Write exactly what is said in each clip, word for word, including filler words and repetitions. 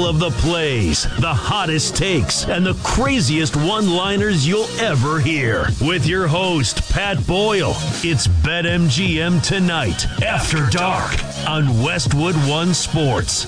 of the plays, the hottest takes, and the craziest one-liners you'll ever hear. With your host, Pat Boyle, it's BetMGM Tonight, After Dark, on Westwood One Sports.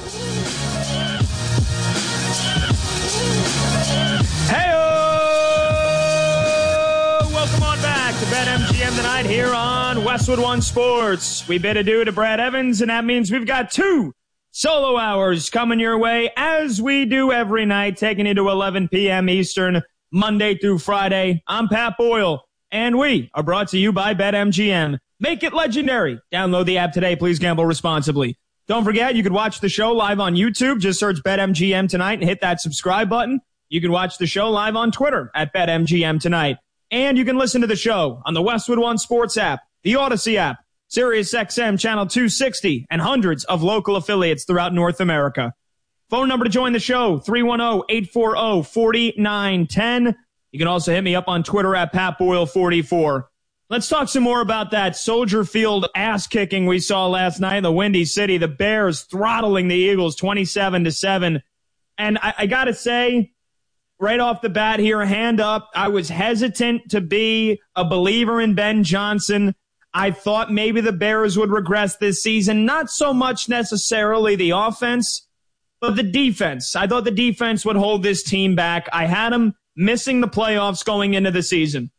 Hey-oh! Welcome on back to BetMGM Tonight here on Westwood One Sports. We bid adieu to Brad Evans, and that means we've got two solo hours coming your way, as we do every night, taking you to eleven p.m. Eastern, Monday through Friday. I'm Pat Boyle, and we are brought to you by BetMGM. Make it legendary. Download the app today. Please gamble responsibly. Don't forget, you can watch the show live on YouTube. Just search BetMGM Tonight and hit that subscribe button. You can watch the show live on Twitter at BetMGM Tonight. And you can listen to the show on the Westwood One Sports app, the Odyssey app, Sirius X M Channel two sixty, and hundreds of local affiliates throughout North America. Phone number to join the show, three one zero, eight four zero, four nine one zero. You can also hit me up on Twitter at Pat Boyle forty-four. Let's talk some more about that Soldier Field ass-kicking we saw last night in the Windy City. The Bears throttling the Eagles twenty-seven to seven. And I, I got to say, right off the bat here, hand up, I was hesitant to be a believer in Ben Johnson. I thought maybe the Bears would regress this season. Not so much necessarily the offense, but the defense. I thought the defense would hold this team back. I had them missing the playoffs going into the season.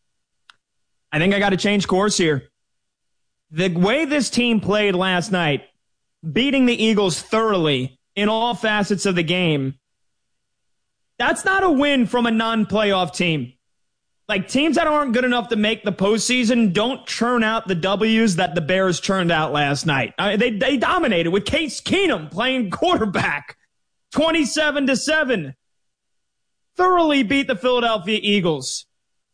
I think I got to change course here. The way this team played last night, beating the Eagles thoroughly in all facets of the game, that's not a win from a non-playoff team. Like, teams that aren't good enough to make the postseason don't churn out the W's that the Bears churned out last night. I mean, they they dominated with Case Keenum playing quarterback, twenty-seven to seven. Thoroughly beat the Philadelphia Eagles.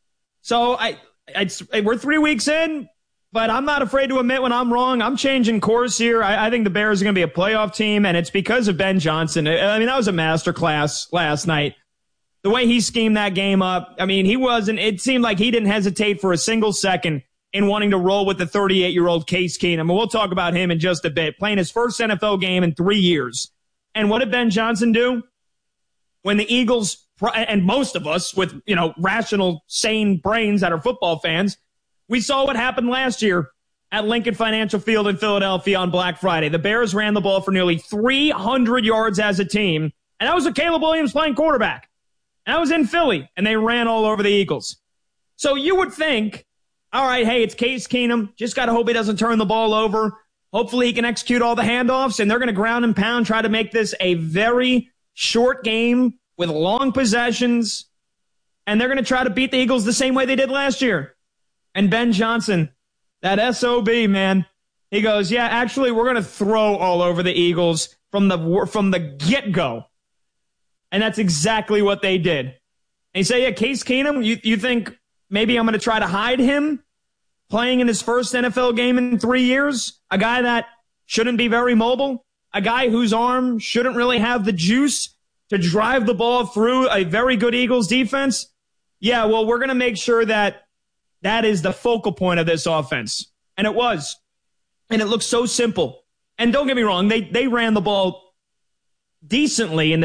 So I, I we're three weeks in, but I'm not afraid to admit when I'm wrong. I'm changing course here. I, I think the Bears are going to be a playoff team, and it's because of Ben Johnson. I mean, that was a masterclass last night. The way he schemed that game up, I mean, he wasn't, it seemed like he didn't hesitate for a single second in wanting to roll with the thirty-eight-year-old Case Keenum. And we'll talk about him in just a bit, playing his first N F L game in three years. And what did Ben Johnson do? When the Eagles, and most of us with, you know, rational, sane brains that are football fans, we saw what happened last year at Lincoln Financial Field in Philadelphia on Black Friday. The Bears ran the ball for nearly three hundred yards as a team, and that was with Caleb Williams playing quarterback. And I was in Philly, and they ran all over the Eagles. So you would think, all right, hey, it's Case Keenum. Just got to hope he doesn't turn the ball over. Hopefully he can execute all the handoffs, and they're going to ground and pound, try to make this a very short game with long possessions, and they're going to try to beat the Eagles the same way they did last year. And Ben Johnson, that S O B, man, he goes, yeah, actually, we're going to throw all over the Eagles from the from the get-go. And that's exactly what they did. And you say, yeah, Case Keenum, you, you think maybe I'm going to try to hide him playing in his first N F L game in three years? A guy that shouldn't be very mobile? A guy whose arm shouldn't really have the juice to drive the ball through a very good Eagles defense? Yeah, well, we're going to make sure that that is the focal point of this offense. And it was. And it looked so simple. And don't get me wrong, they, they ran the ball decently in the